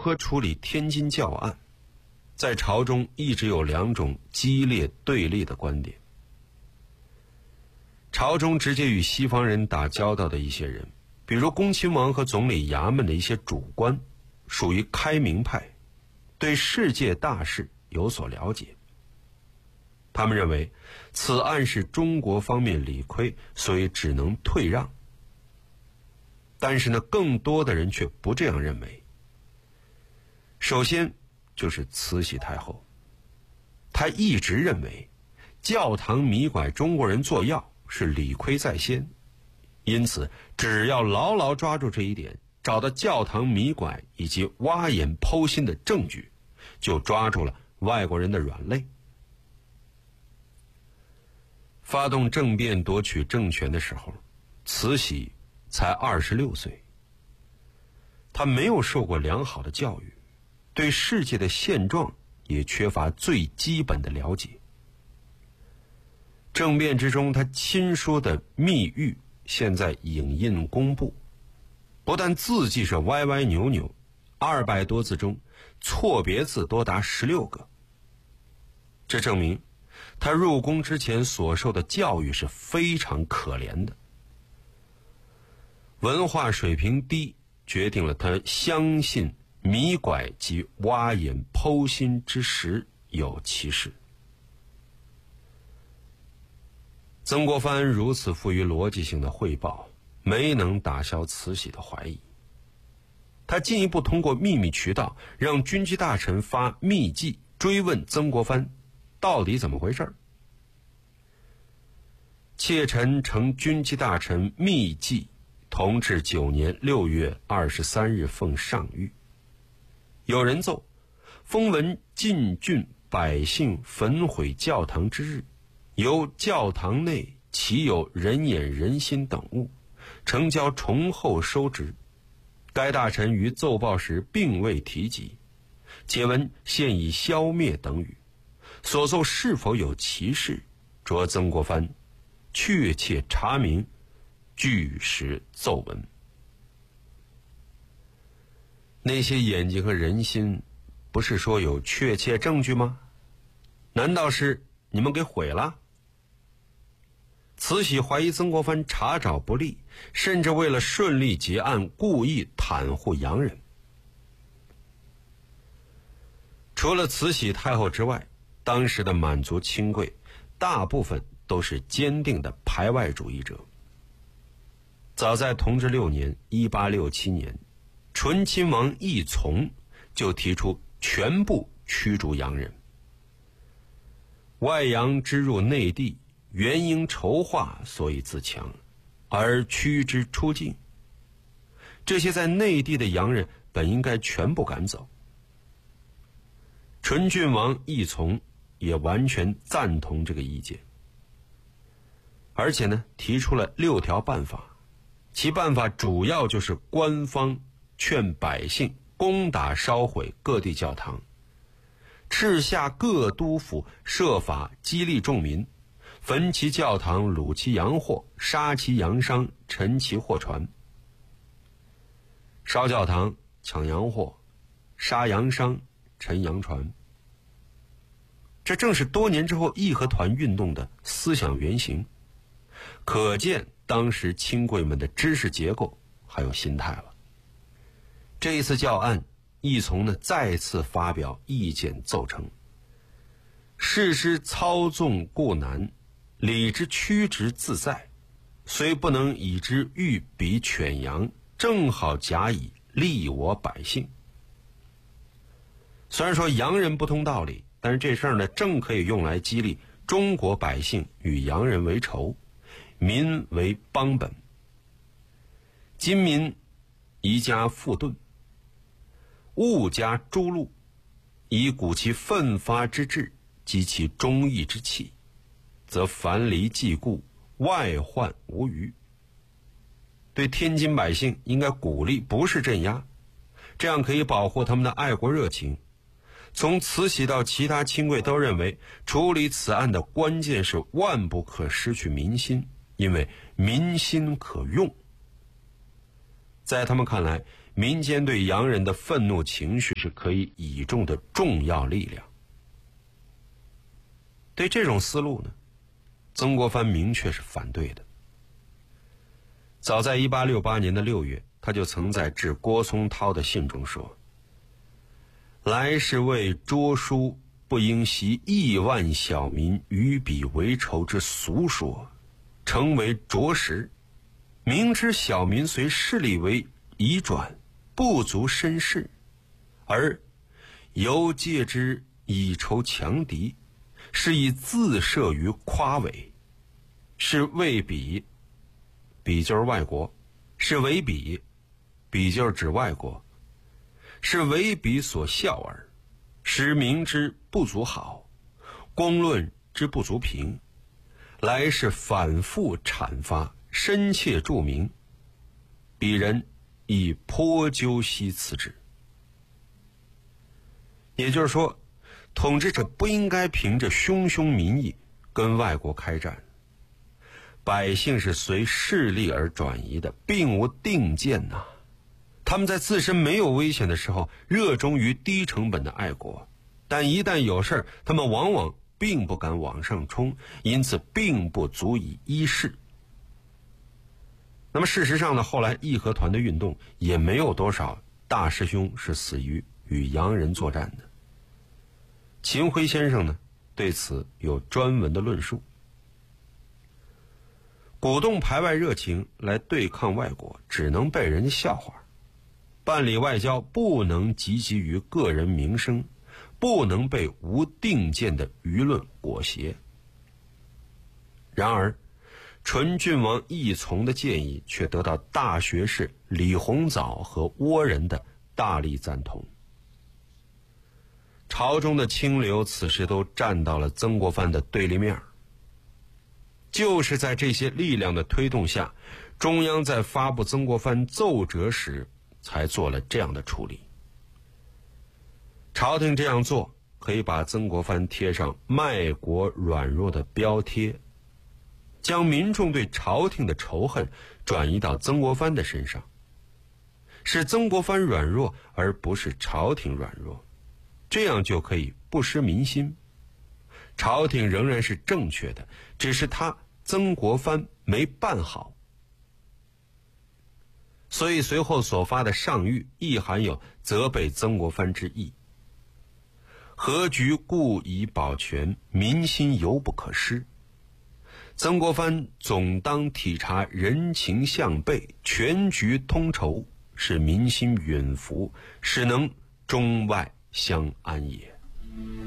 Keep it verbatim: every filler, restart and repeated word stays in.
何处理天津教案，在朝中一直有两种激烈对立的观点。朝中直接与西方人打交道的一些人，比如恭亲王和总理衙门的一些主官，属于开明派，对世界大事有所了解。他们认为此案是中国方面理亏，所以只能退让。但是呢，更多的人却不这样认为。首先就是慈禧太后，她一直认为教堂迷拐中国人做药是理亏在先，因此只要牢牢抓住这一点，找到教堂迷拐以及挖眼剖心的证据，就抓住了外国人的软肋。发动政变夺取政权的时候，慈禧才二十六岁，她没有受过良好的教育，对世界的现状也缺乏最基本的了解。政变之中，他亲书的密谕现在影印公布，不但字迹是歪歪扭扭，二百多字中错别字多达十六个。这证明他入宫之前所受的教育是非常可怜的。文化水平低，决定了他相信迷拐及挖眼剖心之实有其事。曾国藩如此富于逻辑性的汇报，没能打消慈禧的怀疑。他进一步通过秘密渠道让军机大臣发密记追问曾国藩到底怎么回事。妾臣呈军机大臣密记，同治九年六月二十三日奉上谕。有人奏，封文禁郡百姓焚毁教堂之日，由教堂内岂有人眼人心等物，呈交重后收职。该大臣于奏报时并未提及，且闻现已消灭等语，所奏是否有其事，着曾国藩确切查明，据实奏闻。那些眼睛和人心，不是说有确切证据吗？难道是你们给毁了？慈禧怀疑曾国藩查找不力，甚至为了顺利结案，故意袒护洋人。除了慈禧太后之外，当时的满族亲贵大部分都是坚定的排外主义者。早在同治六年一八六七年，醇亲王奕从就提出全部驱逐洋人。外洋之入内地，原应筹划，所以自强，而驱之出境。这些在内地的洋人本应该全部赶走。醇郡王奕从也完全赞同这个意见，而且呢，提出了六条办法，其办法主要就是官方劝百姓攻打烧毁各地教堂，敕下各督府设法激励众民，焚其教堂，掳其洋货，杀其洋商，沉其货船。烧教堂，抢洋货，杀洋商，沉洋船。这正是多年之后义和团运动的思想原型，可见当时亲贵们的知识结构还有心态了。这一次教案，奕从呢再次发表意见奏称：事之操纵故难，理之曲直自在，虽不能以之喻彼犬羊，正好假以利我百姓。虽然说洋人不通道理，但是这事儿呢，正可以用来激励中国百姓与洋人为仇，民为邦本。今民宜加富顿，勿加诛戮，以鼓其奋发之志，激其忠义之气，则樊篱既固，外患无余。对天津百姓应该鼓励，不是镇压，这样可以保护他们的爱国热情。从慈禧到其他亲贵都认为，处理此案的关键是万不可失去民心，因为民心可用。在他们看来， 民间对洋人的愤怒情绪是可以倚重的重要力量。对这种思路呢，曾国藩明确是反对的。早在一八六八年的六月，他就曾在致郭松涛的信中说：“来是为捉书，不应习亿万小民与彼为仇之俗说，诚为着实。明知小民随势力为移转，不足身世，而犹借之以仇强敌，是以自设于夸伪，是为彼，彼就是外国，是为彼，彼就是指外国，是为彼所笑耳，使民之不足好，公论之不足平，来是反复阐发，深切著名，彼人亦颇究悉此之。”也就是说，统治者不应该凭着汹汹民意跟外国开战，百姓是随势力而转移的，并无定见呐、啊。他们在自身没有危险的时候，热衷于低成本的爱国，但一旦有事，他们往往并不敢往上冲，因此并不足以依势。那么事实上呢，后来义和团的运动也没有多少大师兄是死于与洋人作战的。秦晖先生呢，对此有专门的论述。鼓动排外热情来对抗外国，只能被人家笑话。办理外交不能汲汲于个人名声，不能被无定见的舆论裹挟。然而纯郡王义从的建议却得到大学士李鸿藻和倭人的大力赞同。朝中的清流此时都站到了曾国藩的对立面。就是在这些力量的推动下，中央在发布曾国藩奏折时才做了这样的处理。朝廷这样做可以把曾国藩贴上卖国软弱的标贴，将民众对朝廷的仇恨转移到曾国藩的身上，使曾国藩软弱而不是朝廷软弱，这样就可以不失民心。朝廷仍然是正确的，只是他曾国藩没办好。所以随后所发的上谕亦含有责备曾国藩之意。何局故以保全，民心犹不可失。曾国藩总当体察人情向背，全局通筹，使民心允服，使能中外相安也。